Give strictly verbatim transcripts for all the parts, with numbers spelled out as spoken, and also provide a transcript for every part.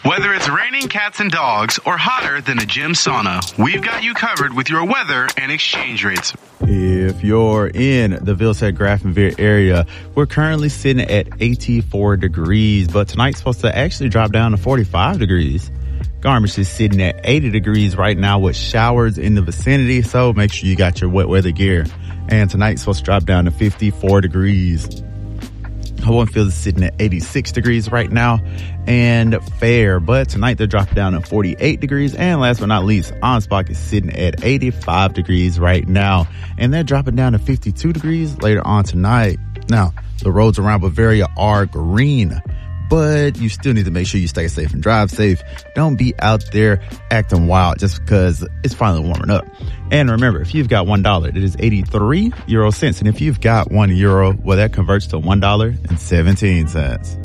Whether it's raining cats and dogs or hotter than a gym sauna, we've got you covered with your weather and exchange rates. If you're in the Vilsack Grafenwehr area, we're currently sitting at eighty-four degrees, but tonight's supposed to actually drop down to forty-five degrees. Garmisch is sitting at eighty degrees right now with showers in the vicinity, so make sure you got your wet weather gear. And tonight's supposed to drop down to fifty-four degrees. Hohenfield is sitting at eighty-six degrees right now and fair, but tonight they're dropping down to forty-eight degrees. And last but not least, Ansbach is sitting at eighty-five degrees right now, and they're dropping down to fifty-two degrees later on tonight. Now, the roads around Bavaria are green, but you still need to make sure you stay safe and drive safe. Don't be out there acting wild just because it's finally warming up. And remember, if you've got one dollar, it is eighty-three euro cents. And if you've got one euro, well, that converts to one dollar and seventeen cents.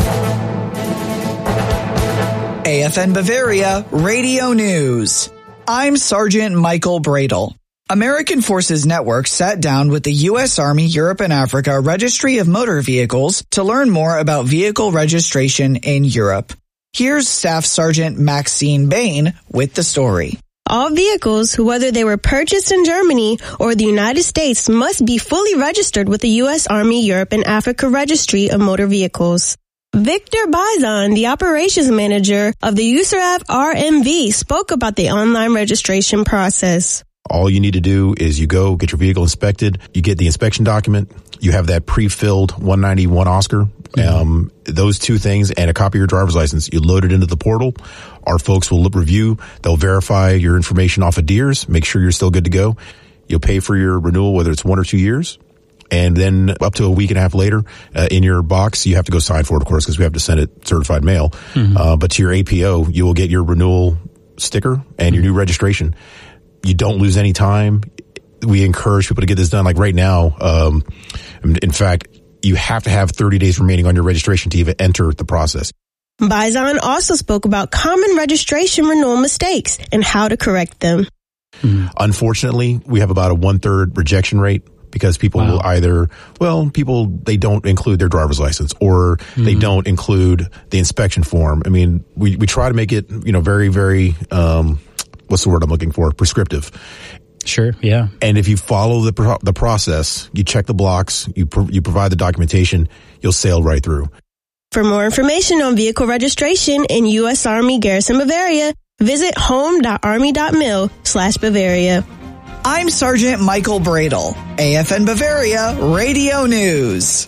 A F N Bavaria Radio News. I'm Sergeant Michael Bradle. American Forces Network sat down with the U S Army Europe and Africa Registry of Motor Vehicles to learn more about vehicle registration in Europe. Here's Staff Sergeant Maxine Bain with the story. All vehicles, whether they were purchased in Germany or the United States, must be fully registered with the U S Army Europe and Africa Registry of Motor Vehicles. Victor Bizon, the operations manager of the U S A R A V R M V, spoke about the online registration process. All you need to do is you go get your vehicle inspected. You get the inspection document. You have that pre-filled one ninety-one Oscar. Mm-hmm. Um, those two things and a copy of your driver's license. You load it into the portal. Our folks will review. They'll verify your information off of D E E R S, make sure you're still good to go. You'll pay for your renewal, whether it's one or two years. And then up to a week and a half later, uh, in your box, you have to go sign for it, of course, because we have to send it certified mail. Mm-hmm. Uh, but to your A P O, you will get your renewal sticker and mm-hmm. your new registration. You don't lose any time. We encourage people to get this done. Like right now, um, in fact, you have to have thirty days remaining on your registration to even enter the process. Bizon also spoke about common registration renewal mistakes and how to correct them. Mm-hmm. Unfortunately, we have about a one-third rejection rate because people wow. will either, well, people, they don't include their driver's license or mm-hmm. they don't include the inspection form. I mean, we, we try to make it, you know, very, very, um, what's the word I'm looking for? Prescriptive. Sure. Yeah. And if you follow the pro- the process, you check the blocks, you pro- you provide the documentation, you'll sail right through. For more information on vehicle registration in U S Army Garrison Bavaria, visit home.army.mil slash Bavaria. I'm Sergeant Michael Bradle, A F N Bavaria Radio News.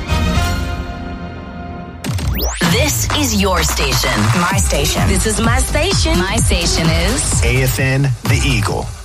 This is your station. My station. This is my station. My station is A F N The Eagle.